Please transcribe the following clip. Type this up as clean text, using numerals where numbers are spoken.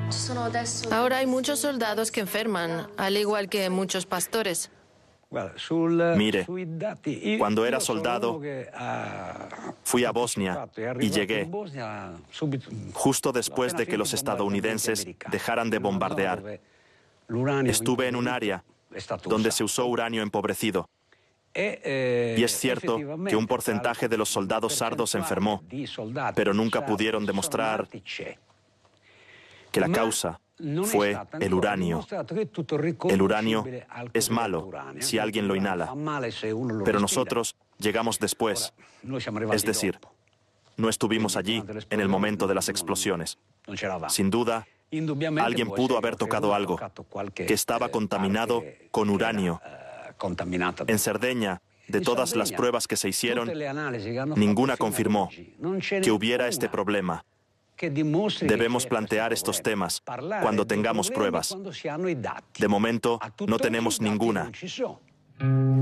Ahora hay muchos soldados que enferman, al igual que muchos pastores. Mire, cuando era soldado, fui a Bosnia y llegué justo después de que los estadounidenses dejaran de bombardear. Estuve en un área donde se usó uranio empobrecido. Y es cierto que un porcentaje de los soldados sardos enfermó, pero nunca pudieron demostrar que la causa fue el uranio. El uranio es malo si alguien lo inhala, pero nosotros llegamos después. Es decir, no estuvimos allí en el momento de las explosiones. Sin duda, alguien pudo haber tocado algo que estaba contaminado con uranio. En Cerdeña, de todas las pruebas que se hicieron, ninguna confirmó que hubiera este problema. Debemos plantear estos temas cuando tengamos pruebas. De momento, no tenemos ninguna.